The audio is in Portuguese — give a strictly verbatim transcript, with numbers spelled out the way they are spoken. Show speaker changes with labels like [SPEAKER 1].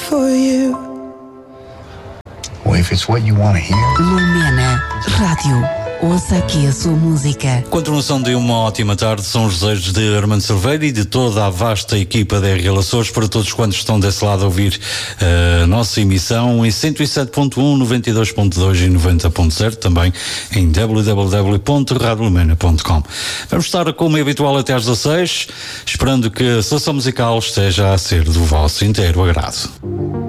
[SPEAKER 1] for you.
[SPEAKER 2] Well, if it's what you want to hear.
[SPEAKER 3] Lumena Rádio. Ouça aqui a sua música.
[SPEAKER 4] Continuação de uma ótima tarde, são os desejos de Armando Silveira e de toda a vasta equipa da R L Açores, para todos quantos estão desse lado a ouvir a uh, nossa emissão em cento e sete ponto um, noventa e dois ponto dois e noventa ponto zero, também em w w w ponto radio lumena ponto com. Vamos estar, como é habitual, até às dezasseis, esperando que a seleção musical esteja a ser do vosso inteiro agrado.